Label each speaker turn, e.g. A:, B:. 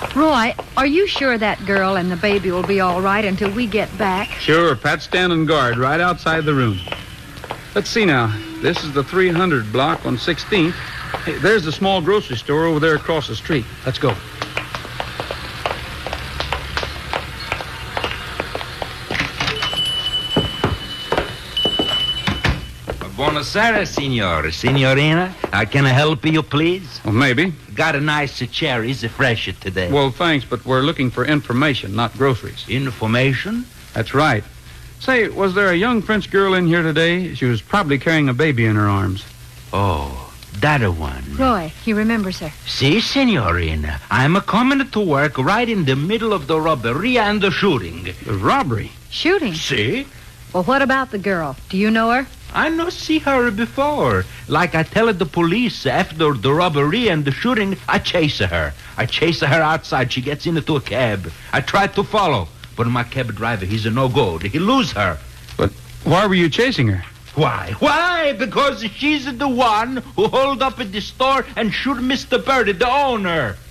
A: Roy, are you sure that girl and the baby will be all right until we get back?
B: Sure. Pat's standing guard right outside the room. Let's see now. This is the 300 block on 16th. Hey, there's the small grocery store over there across the street. Let's go.
C: Buonasera, signor. Signorina, can I help you, please?
B: Well, maybe.
C: Got a nice cherries, fresh today.
B: Well, thanks, but we're looking for information, not groceries.
C: Information?
B: That's right. Say, was there a young French girl in here today? She was probably carrying a baby in her arms.
C: Oh, that one.
A: Roy, he remembers her.
C: Si, signorina. I'm coming to work right in the middle of the robbery and the shooting.
B: The robbery?
A: Shooting?
C: Si?
A: Well, what about the girl? Do you know her?
C: I no see her before. Like I tell the police after the robbery and the shooting, I chase her. I chase her outside. She gets into a cab. I try to follow, but my cab driver, he's a no good. He lose her.
B: But why were you chasing her?
C: Why? Why? Because she's the one who hold up at the store and shoot Mr. Birdie, the owner.